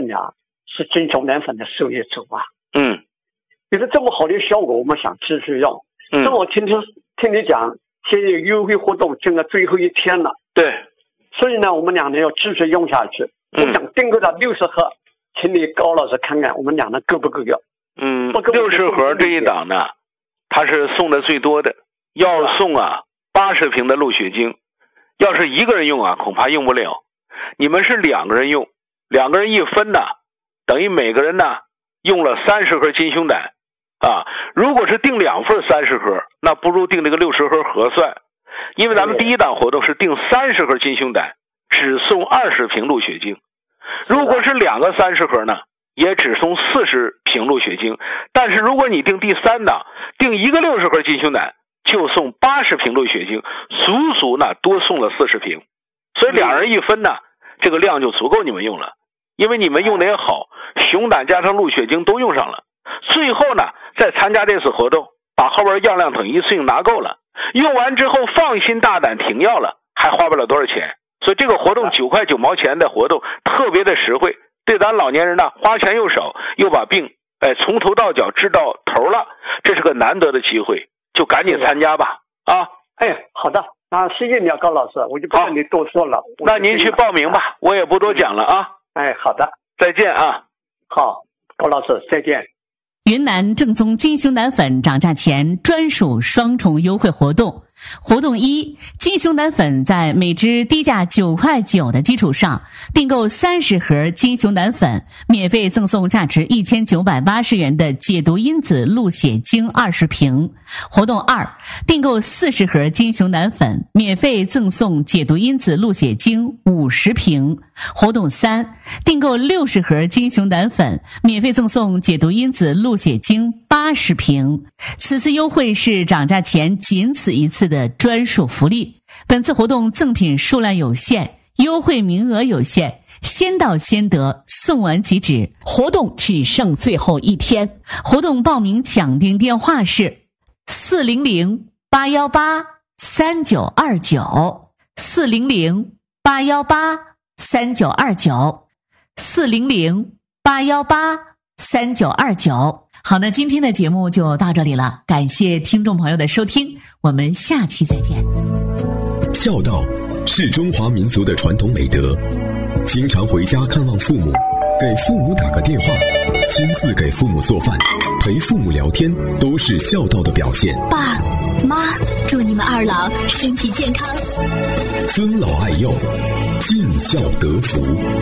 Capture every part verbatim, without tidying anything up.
呀是金熊胆粉的受益者啊。 嗯， 有个这么好的效果，我们想继续用。 嗯， 那我听听听你讲，现在优惠活动进了最后一天了。 对， 所以呢，我们两人要继续用下去。 嗯、 我想订购到六十盒，请你高老师看看我们两人够不够用。 嗯，六十盒这一档呢，它是送的最多的，要送啊八十瓶的鹿血精。要是一个人用啊，恐怕用不了。你们是两个人用，两个人一分呢，等于每个人呢用了三十盒金熊胆啊。如果是订两份三十盒，那不如订这个六十盒合算。因为咱们第一档活动是订三十盒金熊胆，只送二十瓶鹿血精。如果是两个三十盒呢，也只送四十瓶鹿血精。但是如果你订第三档，订一个六十盒金熊胆，就送八十瓶鹿血精，足足呢多送了四十瓶。所以两人一分呢，这个量就足够你们用了。因为你们用的也好，熊胆加上鹿血精都用上了。最后呢，再参加这次活动，把后边样量等一次性拿够了，用完之后放心大胆停药了，还花不了多少钱。所以这个活动九块九毛钱的活动特别的实惠，对咱老年人呢花钱又少，又把病哎从头到脚治到头了，这是个难得的机会，就赶紧参加吧啊！ 哎，好的，那谢谢你啊，高老师，我就不跟你多说了。 那您去报名吧，我也不多讲了啊。 哎，好的， 再见啊。 好，高老师再见。 云南正宗金熊胆粉涨价前专属双重优惠活动。活动一，金熊胆粉在每支低价九块九的基础上，订购三十盒金熊胆粉，免费赠送价值一千九百八十元的解毒因子鹿血精二十瓶。活动二，订购四十盒金熊胆粉，免费赠送解毒因子鹿血精五十瓶。活动三，订购六十盒金熊胆粉，免费赠送解毒因子鹿血精八十瓶。此次优惠是涨价前仅此一次的专属福利。本次活动赠品数量有限，优惠名额有限，先到先得，送完即止。活动只剩最后一天。活动报名抢订电话是四零零八幺八三九二九四零零八幺八三九二九四零零八幺八三九二九。好，那今天的节目就到这里了，感谢听众朋友的收听，我们下期再见。 孝道是中华民族的传统美德，经常回家看望父母，给父母打个电话，亲自给父母做饭，陪父母聊天，都是孝道的表现。 爸妈，祝你们二老身体健康， 尊老爱幼，尽孝得福。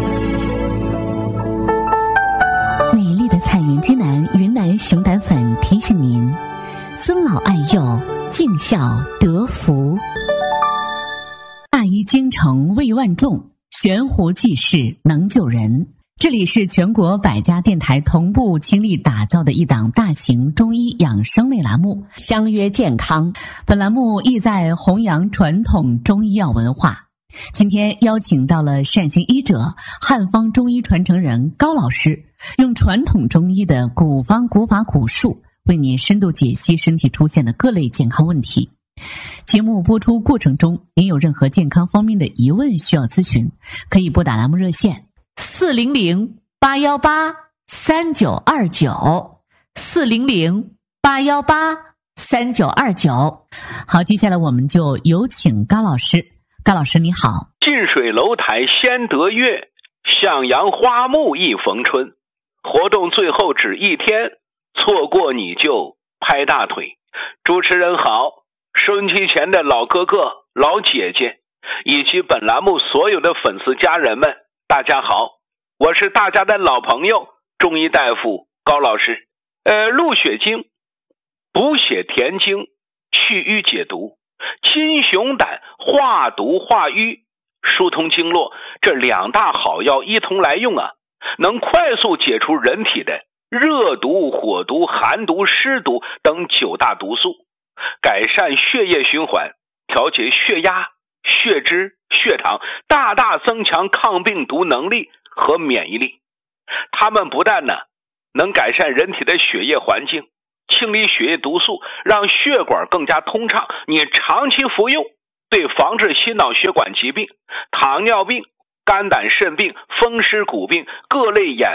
美丽的彩云之南云南熊胆粉提醒您：尊老爱幼，尽孝得福。大医精诚，为万众，悬壶济世，能救人。这里是全国百家电台同步倾力打造的一档大型中医养生类栏目《相约健康》。本栏目意在弘扬传统中医药文化。今天邀请到了善行医者、汉方中医传承人高老师，用传统中医的古方古法古术，为您深度解析身体出现的各类健康问题。节目播出过程中，您有任何健康方面的疑问需要咨询，可以拨打栏目热线四零零八幺八三九二九四零零八幺八三九二九。好，接下来我们就有请高老师。高老师你好。 近水楼台先得月，向阳花木一逢春。活动最后只一天，错过你就拍大腿。主持人好，收音机前的老哥哥、老姐姐，以及本栏目所有的粉丝家人们，大家好，我是大家的老朋友中医大夫高老师。呃，鹿血精补血填精，去瘀解毒；金熊胆化毒化瘀，疏通经络，这两大好药一同来用啊，能快速解除人体的热毒、火毒、寒毒、湿毒等九大毒素，改善血液循环，调节血压、血脂、血糖，大大增强抗病毒能力和免疫力。它们不但呢能改善人体的血液环境，清理血液毒素，让血管更加通畅，你长期服用，对防治心脑血管疾病、糖尿病、肝胆肾病、风湿骨病、各类眼